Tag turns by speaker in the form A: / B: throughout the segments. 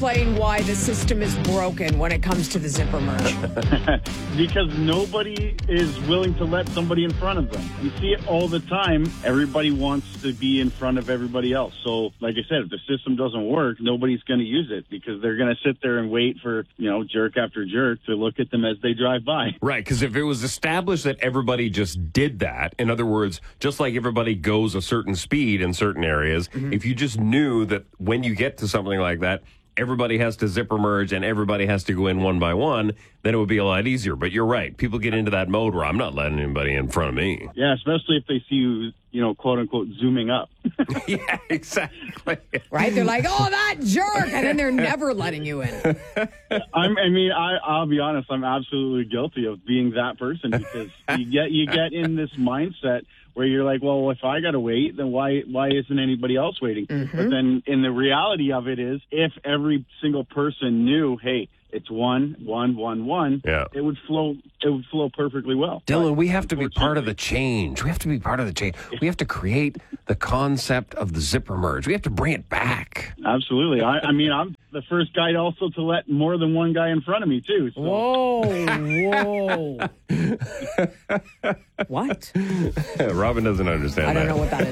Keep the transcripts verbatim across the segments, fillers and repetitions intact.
A: explain why the system is broken when it comes to the zipper merge?
B: Because nobody is willing to let somebody in front of them. You see it all the time. Everybody wants to be in front of everybody else. So, like I said, if the system doesn't work, nobody's going to use it because they're going to sit there and wait for, you know, jerk after jerk to look at them as they drive by.
C: Right, because if it was established that everybody just did that, in other words, just like everybody goes a certain speed in certain areas, mm-hmm. if you just knew that when you get to something like that, everybody has to zipper merge and everybody has to go in one by one, then it would be a lot easier. But you're right. People get into that mode where I'm not letting anybody in front of me.
B: Yeah, especially if they see you, you know, quote unquote, zooming up.
C: Yeah, exactly.
A: Right? They're like, oh, that jerk. And then they're never letting you in.
B: I'm, I mean, I, I'll be honest. I'm absolutely guilty of being that person because you get you get in this mindset where you're like, well, if I got to wait, then why why isn't anybody else waiting? Mm-hmm. But then in the reality of it is, if every single person knew, hey, it's one, one, one, one,
C: yeah.
B: it would flow it would flow perfectly well.
C: Dylan, but we have to be part of the change. We have to be part of the change. We have to create the concept of the zipper merge. We have to bring it back.
B: Absolutely. I, I mean, I'm the first guy also to let more than one guy in front of me, too. So.
A: Whoa, whoa. What?
C: Robin doesn't understand
A: I don't
C: that.
A: know what that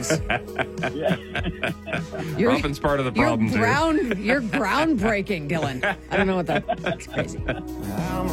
A: is.
C: Yeah. Robin's part of the problem,
A: you're ground, too. You're groundbreaking, Dylan. I don't know what that is. That's crazy.